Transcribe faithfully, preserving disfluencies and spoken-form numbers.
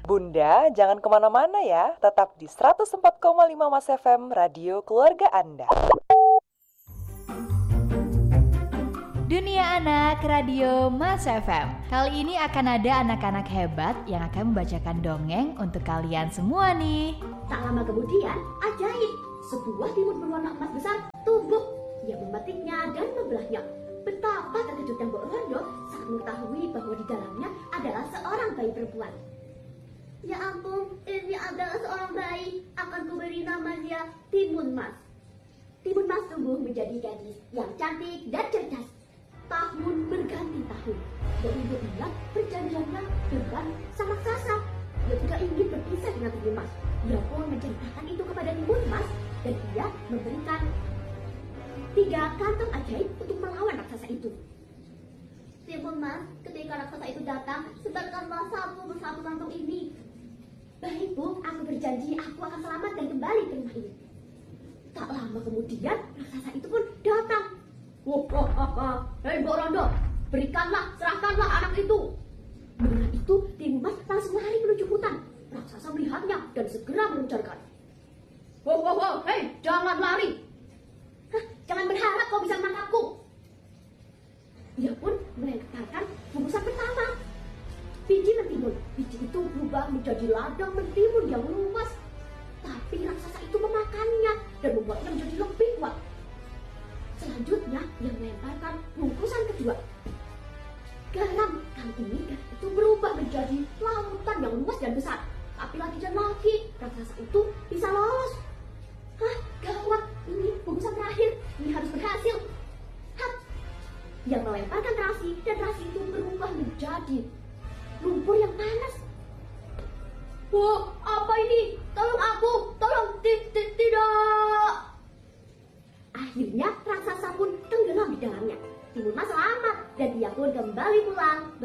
Bunda, jangan kemana-mana ya. Tetap di seratus empat koma lima Mas F M, radio keluarga Anda. Dunia Anak Radio Mas F M. Kali ini akan ada anak-anak hebat yang akan membacakan dongeng untuk kalian semua nih. Tak lama kemudian, ajaib, sebuah timun berwarna emas besar tumbuh. Ia memetiknya dan membelahnya. Betapa terkejutnya Mbok Rondo saat mengetahui bahwa di dalamnya adalah seorang bayi perempuan. Ya ampun, ini adalah seorang bayi. Akan kuberi nama dia Timun Mas. Timun Mas tumbuh menjadi gadis yang cantik dan cerdas. Tahun berganti tahun, dan ibu dia perjanjiannya dengan sang raksasa. Ia tidak ingin berpisah dengan Timun Mas. Ia pun menceritakan itu kepada Timun Mas, dan ia memberikan tiga kantong ajaib untuk melawan raksasa itu. Timun Mas, ketika raksasa itu datang, sebarkanlah satu persatu kantong ini. Baik Bu, aku berjanji aku akan selamat dan kembali ke rumah ini. Tak lama kemudian, raksasa itu pun datang. Wah, wah, wah, wah. Hei Mbok Rondo, berikanlah, serahkanlah anak itu. Mendengar itu, Timun Mas langsung lari menuju hutan. Raksasa melihatnya dan segera mengejarkan. Wow, wow, wow, hei, jangan lari. Hah, jangan berharap kau bisa menangkapku. Ia pun melemparkan bungkusan pertama. Biji mentimun, biji itu berubah menjadi ladang mentimun yang luas. Tapi raksasa itu memakannya dan membuatnya menjadi lebih kuat. Selanjutnya, ia melemparkan bungkusan kedua. Garam, kali ini garam itu berubah menjadi lautan yang luas dan besar. Tapi lagi dan lagi, raksasa itu bisa lolos. Hah, gawat, ini bungkusan terakhir, ini harus berhasil. Hap, ia melemparkan terasi dan terasi itu berubah menjadi lumpur yang panas. Wah, apa ini? Tolong aku, tolong, tidak. Akhirnya raksasa pun tenggelam di dalamnya. Timun Mas selamat dan dia pun kembali pulang.